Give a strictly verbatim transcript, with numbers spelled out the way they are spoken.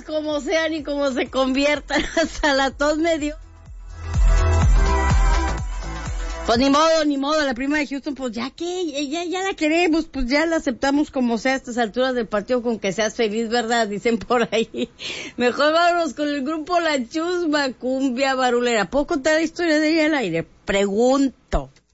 como sean y como se conviertan, hasta la tos me dio. Pues ni modo, ni modo, la prima de Houston, pues ya que, ya, ya la queremos, pues ya la aceptamos como sea a estas alturas del partido, con que seas feliz, ¿verdad? Dicen por ahí. Mejor vámonos con el grupo La Chusma, cumbia barulera. ¿Puedo contar la historia de ella al aire? Pregunto.